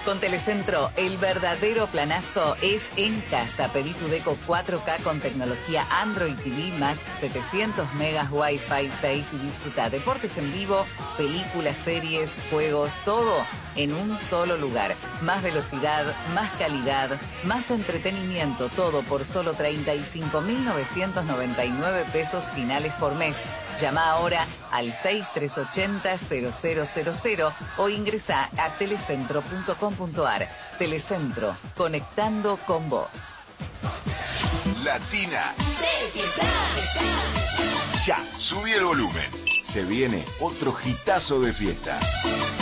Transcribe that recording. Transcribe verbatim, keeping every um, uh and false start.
Con Telecentro, el verdadero planazo es en casa. Pedí tu Deco cuatro K con tecnología Android T V más setecientos megas Wi-Fi seis y disfruta deportes en vivo, películas, series, juegos, todo en un solo lugar. Más velocidad, más calidad, más entretenimiento, todo por solo treinta y cinco mil novecientos noventa y nueve pesos finales por mes. Llama ahora al seis tres ocho cero cero cero cero cero o ingresa a telecentro punto com punto ar. Telecentro, conectando con vos. Latina. Ya, subí el volumen. Se viene otro hitazo de fiesta.